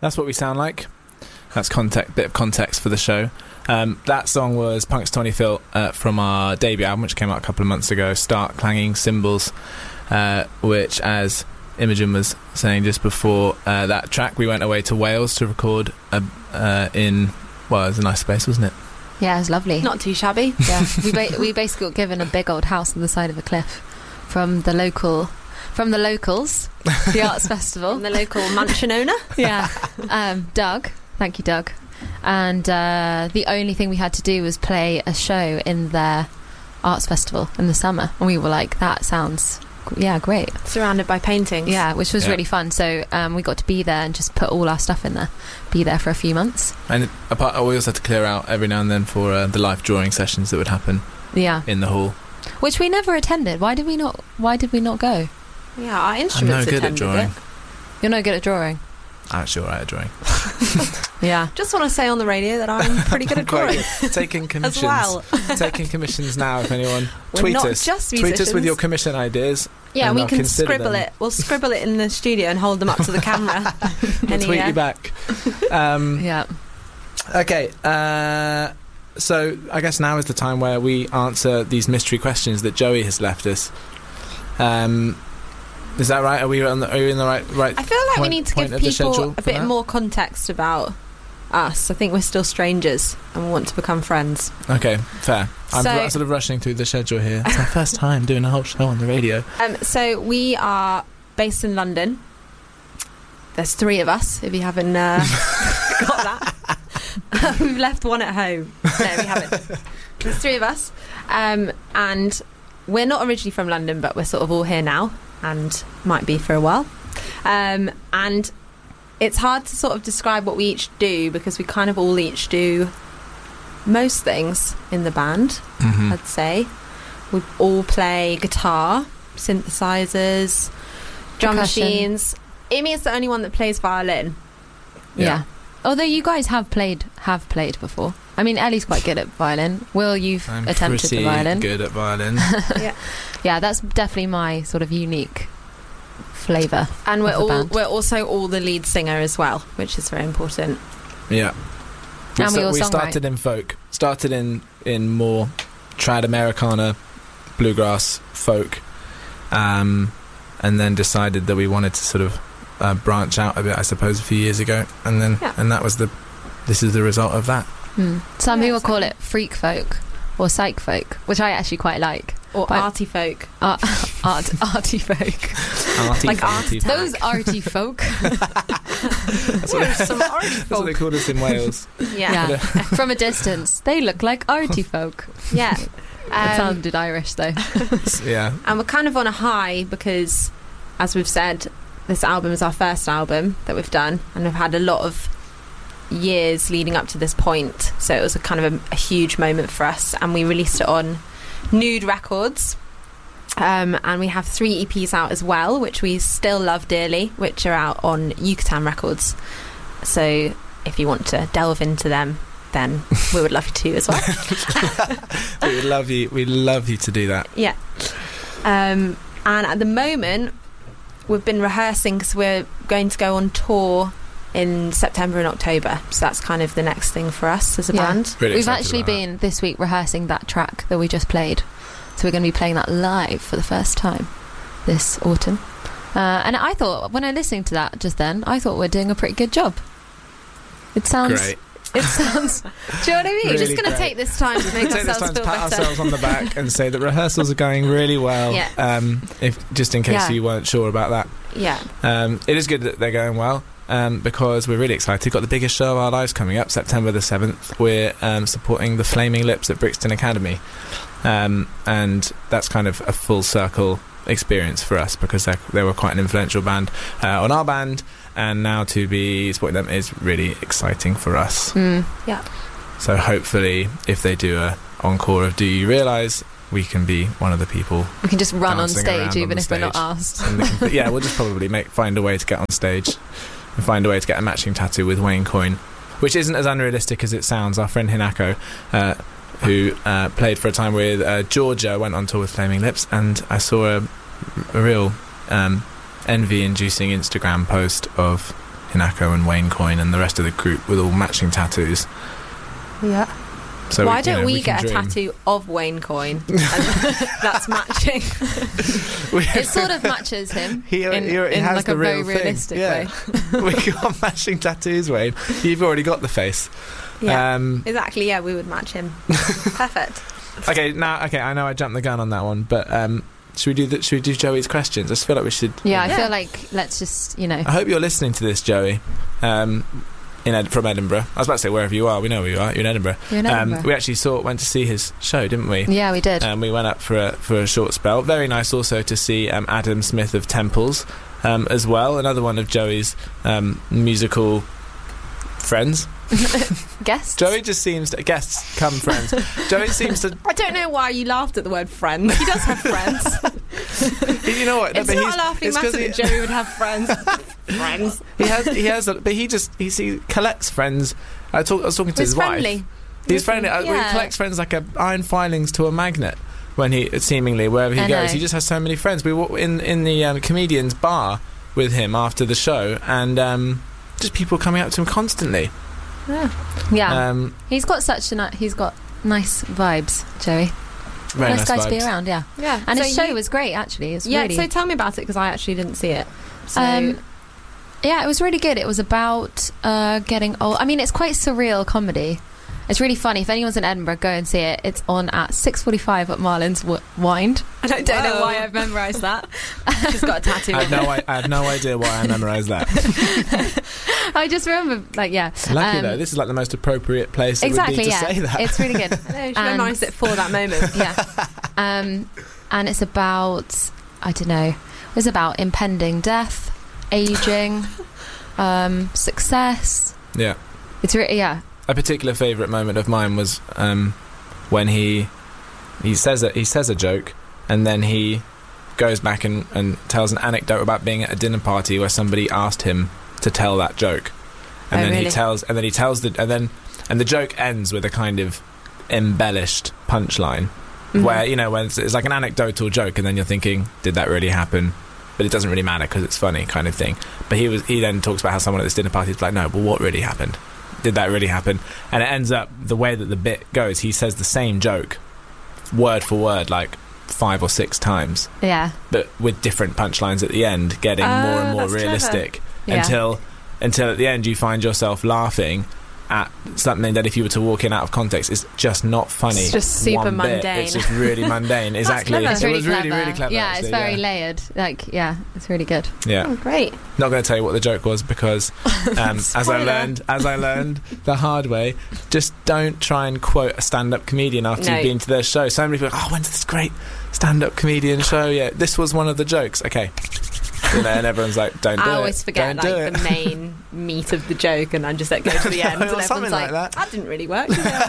that's what we sound like. That's bit of context for the show. That song was Punxsutawney Phil from our debut album, which came out a couple of months ago, Start Clanging Cymbals, which, as Imogen was saying just before that track, we went away to Wales to record it was a nice space, wasn't it? Yeah, it was lovely. Not too shabby. Yeah, we basically got given a big old house on the side of a cliff from the locals, the Arts Festival. From the local mansion owner. Yeah. Doug. Thank you, Doug. And the only thing we had to do was play a show in their Arts Festival in the summer. And we were like, that sounds, great. Surrounded by paintings. Yeah, which was really fun. So we got to be there and just put all our stuff in there. Be there for a few months. And we also had to clear out every now and then for the live drawing sessions that would happen in the hall. Which we never attended. Why did we not go? Yeah, our instruments I'm no good at drawing. You're no good at drawing? I'm actually alright at drawing. Yeah. Just want to say on the radio that I'm pretty good at drawing. Taking commissions. As well. Taking commissions now, if anyone. We're not us. just Tweet us with your commission ideas. Yeah, we can scribble it. We'll scribble it in the studio and hold them up to the camera. We'll tweet you back. Yeah. Okay, so I guess now is the time where we answer these mystery questions that Joey has left us. Is that right? Are we in the right? I feel like we need to give people a bit more context about us. I think we're still strangers and we want to become friends. Okay, fair. I'm sort of rushing through the schedule here. It's my first time doing a whole show on the radio. So we are based in London. There's 3 of us, if you haven't got that. We've left one at home. No, we haven't. There's 3 of us. And we're not originally from London, but we're sort of all here now and might be for a while. And it's hard to sort of describe what we each do because we kind of all each do most things in the band, I'd say. We all play guitar, synthesizers, drum machines. Amy is the only one that plays violin. Yeah. Although you guys have played before. I mean, Ellie's quite good at violin. Will, you've attempted the violin. I'm good at violin. Yeah, that's definitely my sort of unique flavour. And we're also all the lead singer as well, which is very important. Yeah. We started in folk. Started in more trad Americana, bluegrass, folk, and then decided that we wanted to sort of branch out a bit, I suppose, a few years ago, and then and that was this is the result of that. Some people call it freak folk or psych folk, which I actually quite like. Or arty folk. Arty folk. Like arty folk. Those arty folk. That's what they called us in Wales. Yeah. From a distance, they look like arty folk. Yeah. It sounded Irish though. Yeah. And we're kind of on a high because, as we've said, this album is our first album that we've done, and we've had a lot of years leading up to this point, so it was a kind of a huge moment for us, and we released it on Nude Records, and we have 3 EPs out as well, which we still love dearly, which are out on Yucatan Records. So if you want to delve into them, then we would love you to as well. We'd love you to do that. Yeah. And at the moment we've been rehearsing because we're going to go on tour in September and October, so that's kind of the next thing for us as a band. Really We've actually been this week rehearsing that track that we just played, so we're going to be playing that live for the first time this autumn, and I thought, when I listened to that just then, I thought we're doing a pretty good job. It sounds great. It sounds. Do you know what I mean? Really We're just going to take this time to make ourselves feel pat better. ourselves on the back and say that rehearsals are going really well. Yeah. If just in case you weren't sure about that. Yeah. It is good that they're going well. Because we're really excited. We've got the biggest show of our lives coming up, September the 7th. We're supporting the Flaming Lips at Brixton Academy, and that's kind of a full circle experience for us because they were quite an influential band on our band, and now to be supporting them is really exciting for us. Yeah. So hopefully, if they do a encore of Do You Realise, we can be one of the people. We can just run on stage even if we're not asked. We'll just probably find a way to get on stage and find a way to get a matching tattoo with Wayne Coyne, which isn't as unrealistic as it sounds. Our friend Hinako, who played for a time with Georgia, went on tour with Flaming Lips, and I saw a real envy-inducing Instagram post of Hinako and Wayne Coyne and the rest of the group with all matching tattoos. Yeah. So Why don't we can get a dream. tattoo of Wayne Coyne? And that's matching. It sort of matches him He in has like the a very real thing. realistic Yeah. way. We got matching tattoos, Wayne. You've already got the face. Yeah. Exactly. Yeah, we would match him. Perfect. Okay, I know I jumped the gun on that one, but should we do Joey's questions? I just feel like we should. Yeah, I feel like let's just, I hope you're listening to this, Joey. From Edinburgh. I was about to say wherever you are. We know where you are. You're in Edinburgh. You're in Edinburgh. We actually went to see his show, didn't we? Yeah, we did. We went up for a short spell. Very nice also to see Adam Smith of Temples as well. Another one of Joey's musical friends. Guests? Joey just seems to... Guests come friends. Joey seems to... I don't know why you laughed at the word friend. He does have friends. You know what? It's not a laughing matter that Joey would have friends. Friends. He has, but he collects friends. I was talking to his friendly. wife. He's friendly. Yeah. He collects friends like iron filings to a magnet. When he seemingly wherever he goes, he just has so many friends. We were in the comedian's bar with him after the show, and just people coming up to him constantly. Yeah. He's got he's got nice vibes, Joey. Very nice guy vibes. to be around, yeah. Yeah. And so his show was great, actually. It's yeah, really... so tell me about it, because I actually didn't see it. So yeah, it was really good. It was about getting old. I mean, it's quite surreal comedy. It's really funny. If anyone's in Edinburgh, go and see it. It's on at 6:45 at Marlin's Wind. I don't know why I've memorised that. Just got a tattoo. I have no idea why I memorised that. I just remember, Lucky though, this is like the most appropriate place exactly, it would be to say that. It's really good. I know, you should memorise it for that moment. Yeah. And it's about, I don't know, it's about impending death, aging, success. Yeah. It's yeah. A particular favourite moment of mine was when he says a joke, and then he goes back and tells an anecdote about being at a dinner party where somebody asked him to tell that joke, and then really? and the joke ends with a kind of embellished punchline, where when it's like an anecdotal joke, and then you're thinking, did that really happen? But it doesn't really matter because it's funny, kind of thing. But he then talks about how someone at this dinner party is like, no, but what really happened? Did that really happen? And it ends up, the way that the bit goes, he says the same joke word for word like 5 or 6 times, but with different punchlines at the end, getting more and more realistic, until at the end you find yourself laughing at something that if you were to walk in out of context is just not funny. It's just super mundane. It's just really mundane. Exactly. It's It was really really clever. Yeah, actually, it's very layered. It's really good. Yeah. Oh, great. Not going to tell you what the joke was because as I learned the hard way, just don't try and quote a stand-up comedian after you've been to their show. So many people, when's this great stand-up comedian show? Yeah, this was one of the jokes. Okay. And everyone's like, don't do it. I always forget the main meat of the joke, and I just let go to the end, and everyone's like, that didn't really work.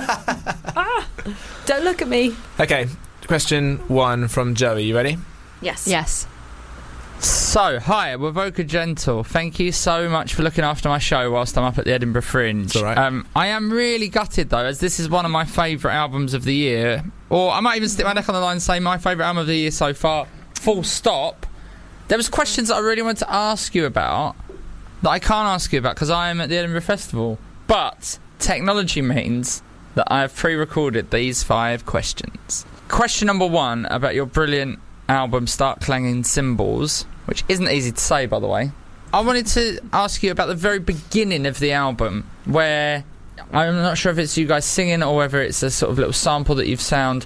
Don't look at me. Okay, question 1 from Joey. You ready? Yes. So, hi, we're Voca Gentle. Thank you so much for looking after my show whilst I'm up at the Edinburgh Fringe. It's all right. I am really gutted, though, as this is one of my favourite albums of the year. Or I might even stick my neck on the line and say my favourite album of the year so far, full stop. There was questions that I really wanted to ask you about that I can't ask you about because I am at the Edinburgh Festival. But technology means that I have pre-recorded these 5 questions. Question number 1 about your brilliant album Start Clanging Cymbals, which isn't easy to say, by the way. I wanted to ask you about the very beginning of the album, where I'm not sure if it's you guys singing or whether it's a sort of little sample that you've found,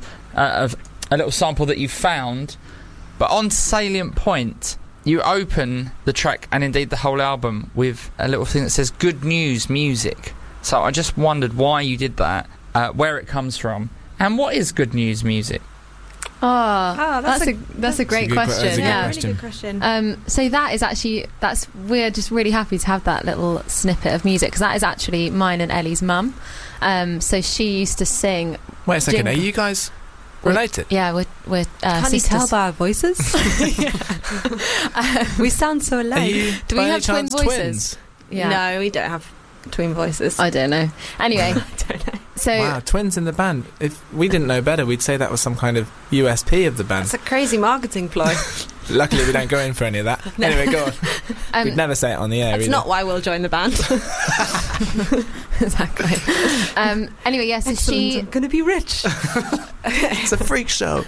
but on Salient Point, you open the track and indeed the whole album with a little thing that says Good News Music. So I just wondered why you did that, where it comes from, and what is Good News Music? That's a great question. Really good question. So that is actually we're just really happy to have that little snippet of music because that is actually mine and Ellie's mum. So she used to sing. Wait a second, are you guys related? Yeah, we're Can't you tell by our voices? We sound so alike. Do we have twin voices? Twins? Yeah. No, we don't have twin voices. I don't know. Anyway, I don't know. So wow, twins in the band. If we didn't know better, we'd say that was some kind of USP of the band. That's a crazy marketing ploy. Luckily, we don't go in for any of that. Anyway, go on. We'd never say it on the air. That's either. not why we'll join the band. Exactly. Anyway, yes, I'm going to be rich. It's a freak show.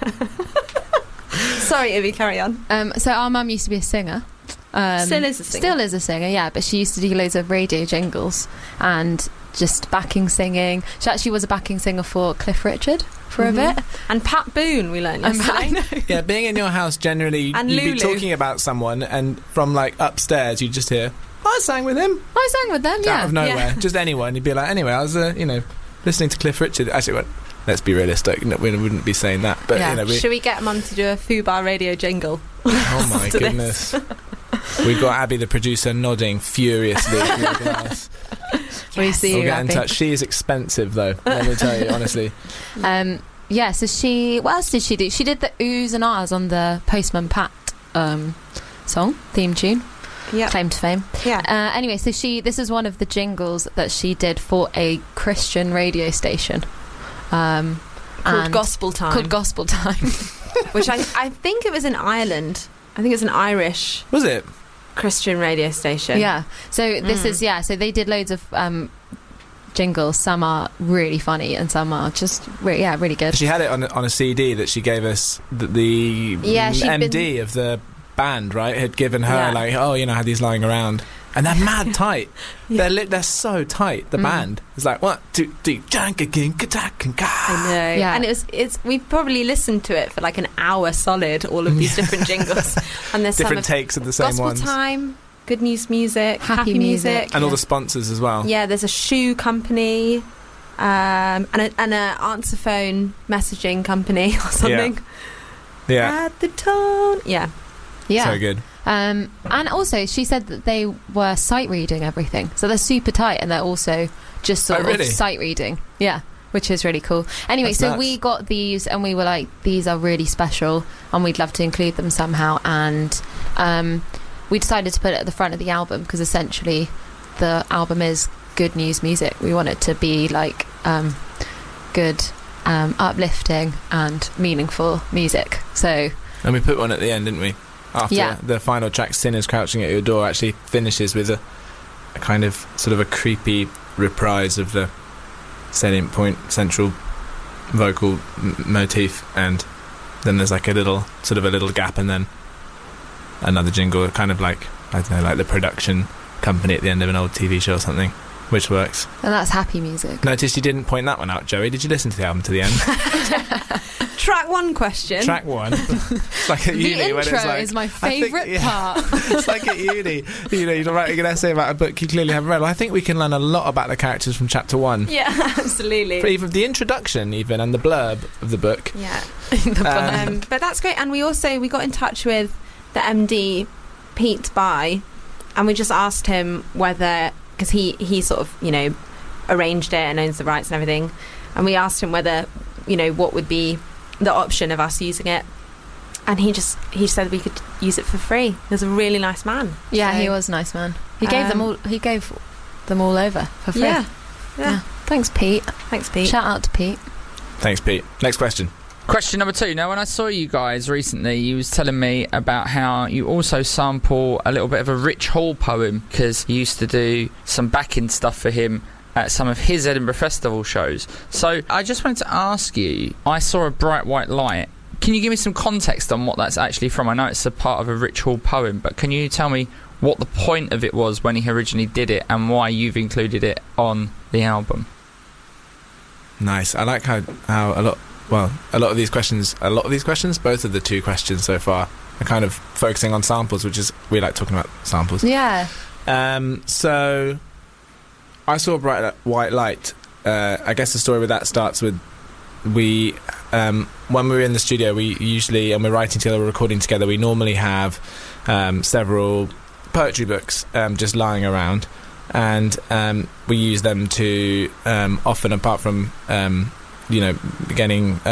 Sorry, Ivy, carry on. So our mum used to be a singer. Still is a singer. Still is a singer, yeah. But she used to do loads of radio jingles and just backing singing. She actually was a backing singer for Cliff Richard for a bit. And Pat Boone, we learned yesterday. Yeah, being in your house, generally, And you'd be Lulu. talking about someone, and from like upstairs, you'd just hear, I sang with him. I sang with them, yeah. Out of nowhere. Yeah. Just anyone. You'd be like, anyway, I was, listening to Cliff Richard. Actually, well, let's be realistic. No, we wouldn't be saying that. But, Yeah. Should we get Mum to do a Fubar radio jingle? oh my after goodness. We've got Abby, the producer, nodding furiously in the glass. We see We'll you, get in Abby. touch. She is expensive, though. Let me tell you, honestly. Yeah, so what else did she do? She did the oohs and ahs on the Postman Pat song, theme tune, Yeah. claim to fame. Yeah. Anyway, so this is one of the jingles that she did for a Christian radio station. Called Gospel Time. Called Gospel Time. Which I think it was in Ireland. I think it's an Irish Was it? Christian radio station. Yeah. So this is, so they did loads of jingles. Some are really funny and some are just, really good. She had it on a CD that she gave us. The Yeah, she'd MD of the band, right, had given her, Yeah. like, I had these lying around. And they're mad tight. Yeah. They're so tight, the band. It's like, 1, 2, 3, I know. Yeah. And it's we probably listened to it for like an hour solid, all of these different jingles. And there's different some takes of the same Gospel ones. Time, Good News Music, Happy Happy Music. Music. And all the sponsors as well. Yeah, there's a shoe company, and a answer phone messaging company or something. Yeah. At the tone. Yeah. Yeah. So good. And also, she said that they were sight reading everything. So they're super tight and they're also just sort really? of sight reading. Yeah, which is really cool. Anyway, That's so nuts. we got these and we were like, these are really special and we'd love to include them somehow. And we decided to put it at the front of the album because essentially the album is good news music. We want it to be like good, uplifting and meaningful music. So... And we put one at the end, didn't we? After Yeah. the final track, Sinners Crouching at Your Door, actually finishes with a kind of sort of a creepy reprise of the salient point central vocal motif, and then there's like a little gap and then another jingle, kind of like, I don't know, like the production company at the end of an old TV show or something, which works. And that's happy music. Notice you didn't point that one out, Joey. Did you listen to the album to the end? Track one question. Track one. It's like at The uni when it's intro like, is my I think- favourite yeah. part. It's like at uni, you're writing an essay about a book you clearly haven't read. Well, I think we can learn a lot about the characters from chapter 1. Yeah, absolutely. For even the introduction, even, and the blurb of the book. Yeah. Um, But that's great. And we got in touch with the MD, Pete By, and we just asked him whether, because he sort of, arranged it and owns the rights and everything, and we asked him whether, what would be the option of us using it. And he said we could use it for free. He was a really nice man. Yeah, So- he was a nice man. He gave them all over for free. Yeah. Thanks, Pete. Thanks, Pete. Shout out to Pete. Thanks, Pete. Next question. Question number 2. Now, when I saw you guys recently, you was telling me about how you also sample a little bit of a Rich Hall poem, because you used to do some backing stuff for him at some of his Edinburgh Festival shows. So I just wanted to ask you, I saw a bright white light. Can you give me some context on what that's actually from? I know it's a part of a Rich Hall poem, but can you tell me what the point of it was when he originally did it and why you've included it on the album? Nice. I like how a lot of these questions, both of the 2 questions so far, are kind of focusing on samples, which is, we like talking about samples. Yeah. So I saw a bright white light. I guess the story with that starts with when we were in the studio, we usually, and we're writing together, we're recording together, we normally have several poetry books just lying around, and we use them to often, apart from getting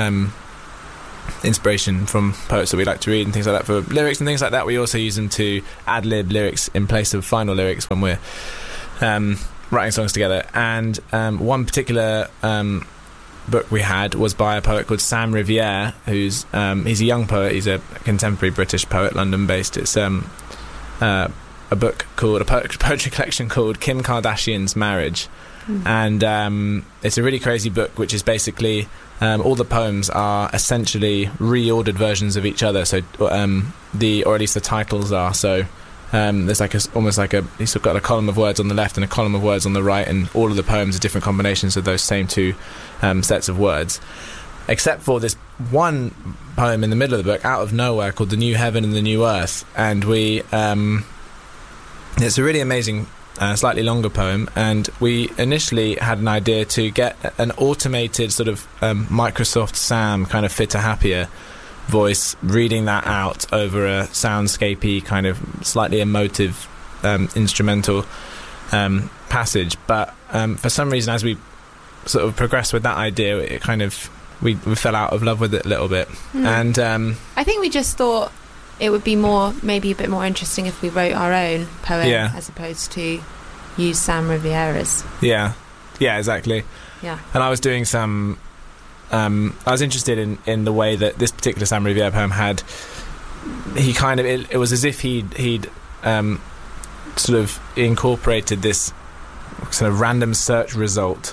inspiration from poets that we like to read and things like that for lyrics and things like that, we also use them to ad-lib lyrics in place of final lyrics when we're writing songs together. And one particular book we had was by a poet called Sam Riviere, who's he's a young poet. He's a contemporary British poet, London-based. It's a book called, a poetry collection called Kim Kardashian's Marriage. And it's a really crazy book, which is basically all the poems are essentially reordered versions of each other. So or at least the titles are. So there's like almost like he's got a column of words on the left and a column of words on the right, and all of the poems are different combinations of those same two sets of words, except for this one poem in the middle of the book, out of nowhere, called The New Heaven and the New Earth. And it's a really amazing, slightly longer poem, and we initially had an idea to get an automated sort of Microsoft Sam kind of Fitter Happier voice reading that out over a soundscapey kind of slightly emotive instrumental passage, but for some reason, as we sort of progressed with that idea, it kind of we fell out of love with it a little bit. And I think we just thought it would be maybe a bit more interesting if we wrote our own poem as opposed to use Sam Riviere's. Yeah, exactly. Yeah. And I was doing some I was interested in the way that this particular Sam Riviere poem had, he kind of, it was as if he'd sort of incorporated this sort of random search result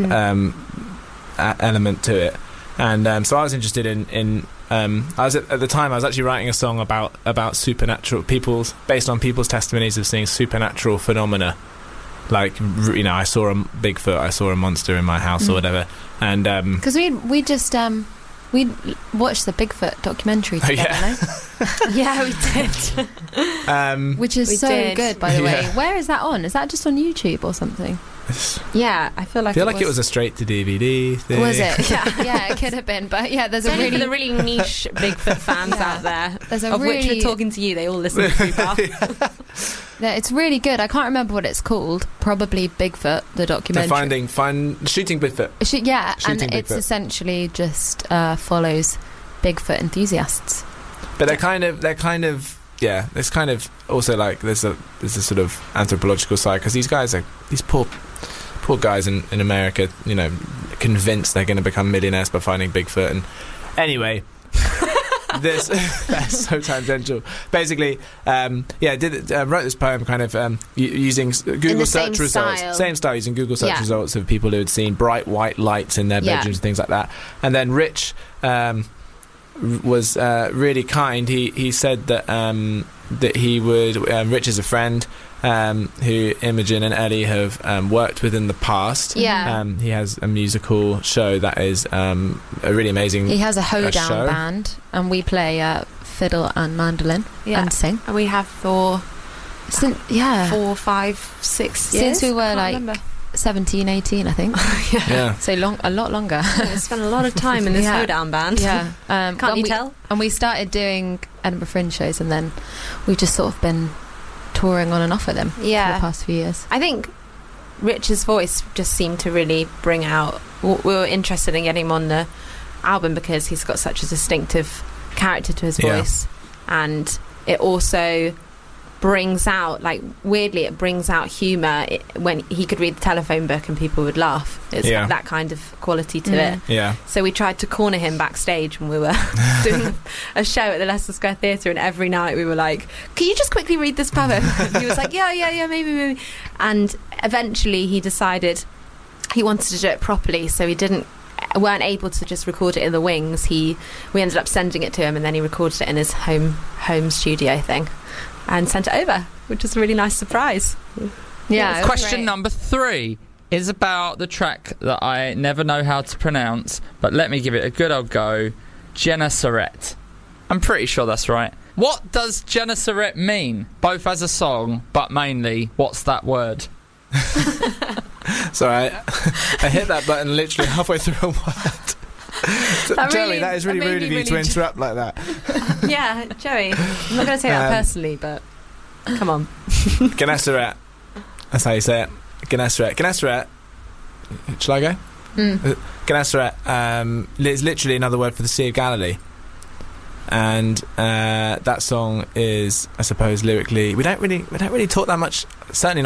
element to it. And so I was interested in I was at the time I was actually writing a song about supernatural based on people's testimonies of seeing supernatural phenomena, like, you know, I saw a Bigfoot, I saw a monster in my house or whatever. And because we just we watched the Bigfoot documentary together. Yeah, we did. Which is good, by the way. Where is that on? Is that just on YouTube or something? Yeah, I feel like it was a straight to DVD thing. Was it? Yeah, it could have been. But yeah, there's for the really niche Bigfoot fans out there, which we're talking to you. They all listen to Super. Yeah, it's really good. I can't remember what it's called. Probably Bigfoot, the documentary. Shooting Bigfoot. Shooting it's Bigfoot. Essentially just follows Bigfoot enthusiasts. But they're kind of there's kind of also like there's a sort of anthropological side, because these poor guys in America, you know, convinced they're going to become millionaires by finding Bigfoot. And anyway, that's so tangential. Basically, wrote this poem kind of using Google search results, same style, using Google search results of people who had seen bright white lights in their bedrooms and things like that. And then Rich was really kind. He said that he would. Rich is a friend who Imogen and Ellie have worked with in the past. Yeah. He has a musical show that is a really amazing. He has a hoedown band, and we play fiddle and mandolin and sing. And we have for 4, 5, 6 years. Since we were like 17, 18, I think. So a lot longer. We spent a lot of time in this hoedown band. Yeah. Can't you tell? And we started doing Edinburgh Fringe shows, and then we've just sort of been touring on and off with them for the past few years. I think Rich's voice just seemed to really bring out. We were interested in getting him on the album because he's got such a distinctive character to his voice, and it also brings out, like, weirdly, it brings out humour when he could read the telephone book and people would laugh. It's that kind of quality to it. Yeah. So we tried to corner him backstage when we were doing a show at the Leicester Square Theatre, and every night we were like, can you just quickly read this poem? And he was like, yeah, maybe. And eventually he decided he wanted to do it properly, so weren't able to just record it in the wings. We ended up sending it to him, and then he recorded it in his home studio thing and sent it over, which was a really nice surprise. Yeah. Question number 3 is about the track that I never know how to pronounce, but let me give it a good old go. Genesaret. I'm pretty sure that's right. What does Genesaret mean? Both as a song, but mainly, what's that word? Sorry, I hit that button literally halfway through a word. Joey, that is really rude of you to interrupt like that. Yeah, Joey, I'm not going to say that personally, but come on. Genesaret. That's how you say it. Genesaret. Shall I go? Genesaret is literally another word for the Sea of Galilee. And that song is, I suppose, lyrically, we don't really talk that much, certainly not